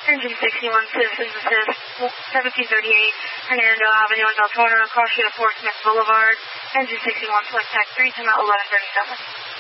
Engine 61, Citizens Assist, 1738, Hernando Avenue in Del Toro, caution at Fort Smith Boulevard. Engine 61, flight tech 3, time out 11:37.